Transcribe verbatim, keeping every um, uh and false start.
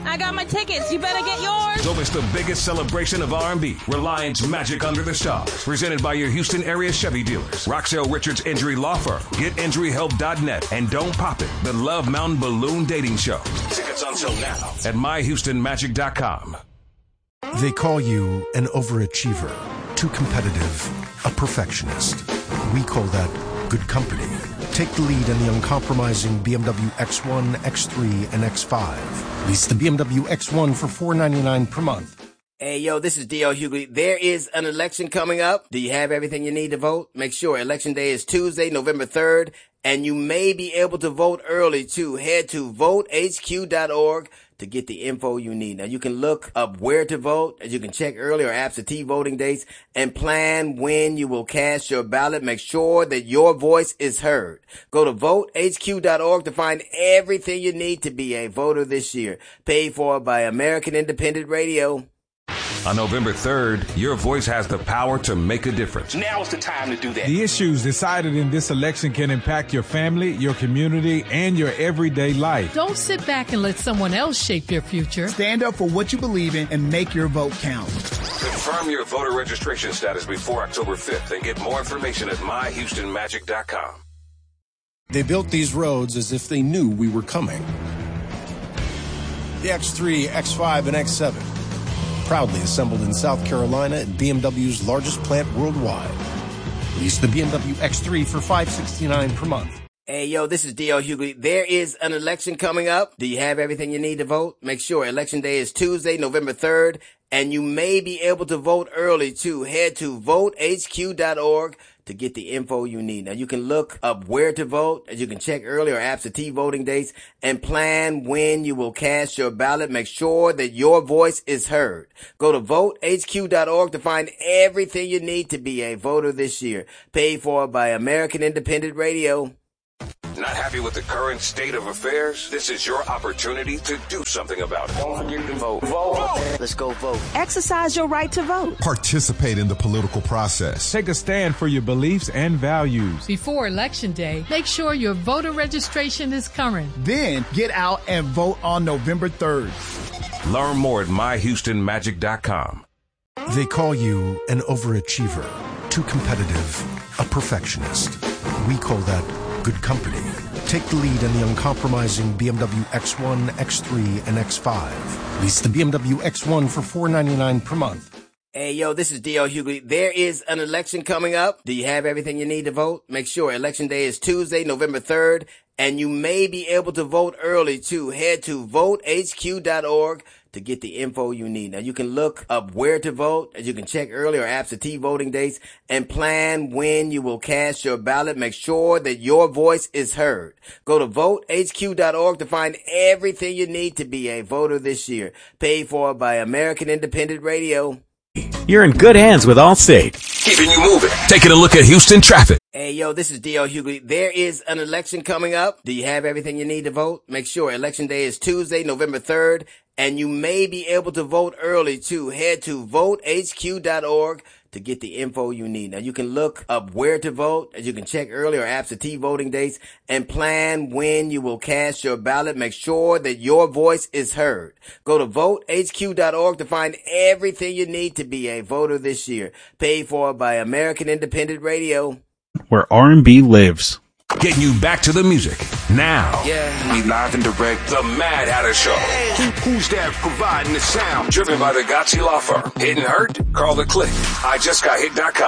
I got my tickets. You better get yours. Don't miss the biggest celebration of R and B, Reliance Magic Under the Stars, presented by your Houston area Chevy dealers, Roxelle Richards Injury Law Firm, get injury help dot net, and Don't Pop It, the Love Mountain Balloon Dating Show. Tickets on sale now at my houston magic dot com. They call you an overachiever, too competitive, a perfectionist. We call that good company. Take the lead in the uncompromising B M W X one, X three, and X five. Lease the B M W X one for four hundred ninety-nine dollars per month. Hey, yo, this is D L Hughley. There is an election coming up. Do you have everything you need to vote? Make sure Election Day is Tuesday, November third, and you may be able to vote early, too. Head to vote h q dot org to get the info you need. Now, you can look up where to vote, as you can check early or absentee voting dates, and plan when you will cast your ballot. Make sure that your voice is heard. Go to vote h q dot org to find everything you need to be a voter this year. Paid for by American Independent Radio. On November third, your voice has the power to make a difference. Now's the time to do that. The issues decided in this election can impact your family, your community, and your everyday life. Don't sit back and let someone else shape your future. Stand up for what you believe in and make your vote count. Confirm your voter registration status before October fifth and get more information at my houston magic dot com. They built these roads as if they knew we were coming. The X three, X five, and X seven. Proudly assembled in South Carolina at B M W's largest plant worldwide. Lease the B M W X three for five hundred sixty-nine dollars per month. Hey, yo, this is D L Hughley. There is an election coming up. Do you have everything you need to vote? Make sure Election Day is Tuesday, November third, and you may be able to vote early, too. Head to vote h q dot org to get the info you need. Now, you can look up where to vote, as you can check early or absentee voting dates, and plan when you will cast your ballot. Make sure that your voice is heard. Go to vote h q dot org to find everything you need to be a voter this year. Paid for by American Independent Radio. Not happy with the current state of affairs? This is your opportunity to do something about it. Don't forget to vote. Vote. vote. Let's go vote. Exercise your right to vote. Participate in the political process. Take a stand for your beliefs and values. Before Election Day, make sure your voter registration is current. Then get out and vote on November third. Learn more at my houston magic dot com. They call you an overachiever, too competitive, a perfectionist. We call that good company. Take the lead in the uncompromising B M W X one, X three, and X five. Lease the B M W X one for four hundred ninety-nine dollars per month. Hey, yo, this is D L Hughley. There is an election coming up. Do you have everything you need to vote? Make sure Election Day is Tuesday, November third, and you may be able to vote early, too. Head to vote h q dot org to get the info you need. Now, you can look up where to vote, as you can check early or absentee voting dates, and plan when you will cast your ballot. Make sure that your voice is heard. Go to vote h q dot org to find everything you need to be a voter this year. Paid for by American Independent Radio. You're in good hands with Allstate. Keeping you moving. Taking a look at Houston traffic. Hey, yo, this is D L Hughley. There is an election coming up. Do you have everything you need to vote? Make sure Election Day is Tuesday, November third, and you may be able to vote early, too. Head to vote h q dot org to get the info you need. Now, you can look up where to vote, as you can check early or absentee voting dates, and plan when you will cast your ballot. Make sure that your voice is heard. Go to vote h q dot org to find everything you need to be a voter this year. Paid for by American Independent Radio. Where R and B lives. Getting you back to the music now. Yeah, we live and direct. The Mad Hatter Show. Who, who's that providing the sound? Driven by the Gotzi Law Firm. Hit and Hurt? Call the Click. I just got hit dot com.